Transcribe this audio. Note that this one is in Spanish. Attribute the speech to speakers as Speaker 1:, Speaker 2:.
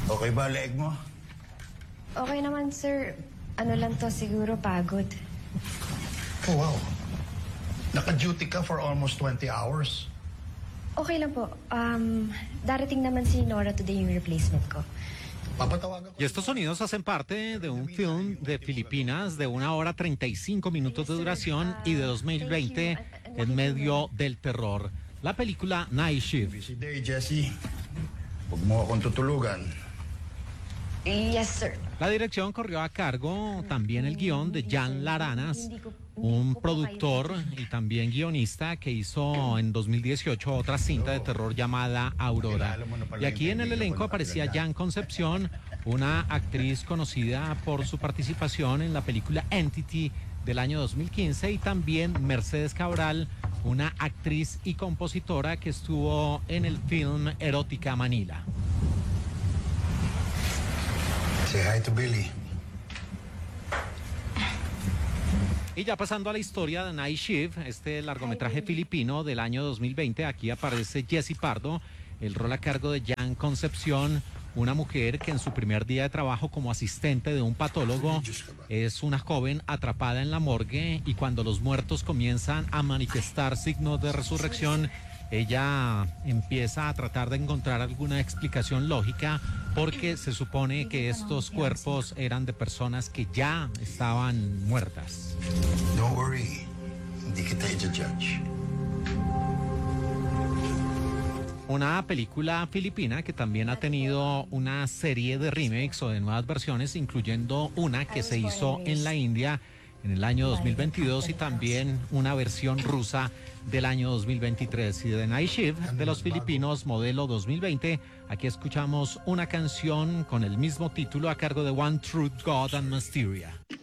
Speaker 1: Okay ba leeg mo?
Speaker 2: Okay naman, sir. Ano lang to, siguro pagod.
Speaker 1: Oh, wow. Naka-duty ka for almost 20 hours.
Speaker 2: Okay lang po. Darating naman si Nora today yung replacement ko.
Speaker 1: Papatawagan ko.
Speaker 3: Y estos sonidos hacen parte de un film de Filipinas de 1 hora 35 minutos de duración y de 2020 en medio del terror. La película Night Shift.
Speaker 1: Busy day, Jesse. Huwag mo akong tutulugan.
Speaker 2: Yes, sir.
Speaker 3: La dirección corrió a cargo también el guión de Jan Laranas, un productor y también guionista que hizo en 2018 otra cinta de terror llamada Aurora. Y aquí en el elenco aparecía Jan Concepción, una actriz conocida por su participación en la película Entity del año 2015, y también Mercedes Cabral, una actriz y compositora que estuvo en el film Erótica Manila.
Speaker 1: Say hi to Billy.
Speaker 3: Y ya pasando a la historia de Night Shift, este largometraje filipino del año 2020, aquí aparece Jessie Pardo, el rol a cargo de Jan Concepción, una mujer que en su primer día de trabajo como asistente de un patólogo es una joven atrapada en la morgue, y cuando los muertos comienzan a manifestar signos de resurrección, ella empieza a tratar de encontrar alguna explicación lógica, porque se supone que estos cuerpos eran de personas que ya estaban muertas.
Speaker 1: Don't worry. Hindi kita i-judge.
Speaker 3: Una película filipina que también ha tenido una serie de remakes o de nuevas versiones, incluyendo una que se hizo en la India en el año 2022 y también una versión rusa del año 2023. Y de Night Shift de los filipinos modelo 2020, aquí escuchamos una canción con el mismo título a cargo de One Truth God and Mysteria.